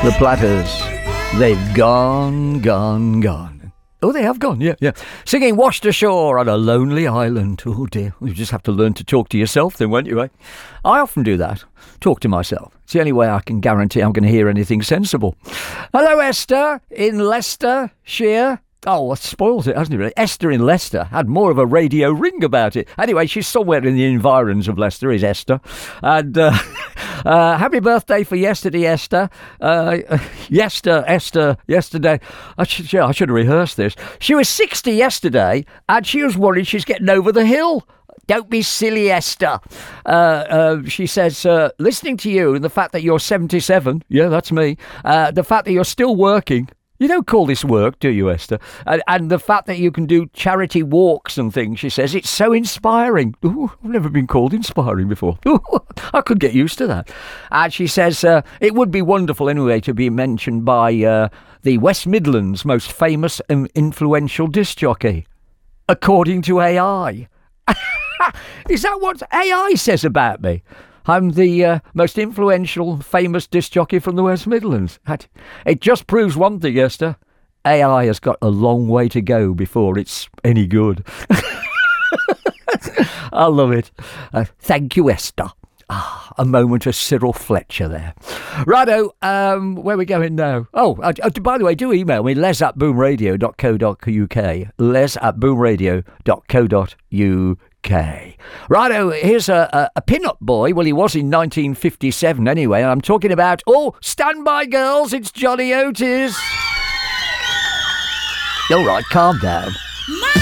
The Platters. They've gone, gone, gone. Oh, they have gone, yeah. Singing Washed Ashore on a Lonely Island. Oh, dear. You just have to learn to talk to yourself then, won't you, eh? I often do that. Talk to myself. It's the only way I can guarantee I'm going to hear anything sensible. Hello, Esther in Leicestershire. Oh, that spoils it, hasn't it, really? Esther in Leicester had more of a radio ring about it. Anyway, she's somewhere in the environs of Leicester, is Esther. And happy birthday for yesterday, Esther. Yesterday. I should have rehearsed this. She was 60 yesterday, and she was worried she's getting over the hill. Don't be silly, Esther. She says, listening to you and the fact that you're 77, yeah, that's me, the fact that you're still working. You don't call this work, do you, Esther? And the fact that you can do charity walks and things, she says, it's so inspiring. Ooh, I've never been called inspiring before. Ooh, I could get used to that. And she says, it would be wonderful anyway to be mentioned by the West Midlands' most famous and influential disc jockey, according to AI. Is that what AI says about me? I'm the most influential, famous disc jockey from the West Midlands. It just proves one thing, Esther. AI has got a long way to go before it's any good. I love it. Thank you, Esther. A moment of Cyril Fletcher there. Righto, where are we going now? Oh, by the way, do email me, les@boomradio.co.uk. les@boomradio.co.uk. Righto, here's a pin-up boy. Well, he was in 1957 anyway. I'm talking about, stand by, girls, it's Johnny Otis. All right, calm down.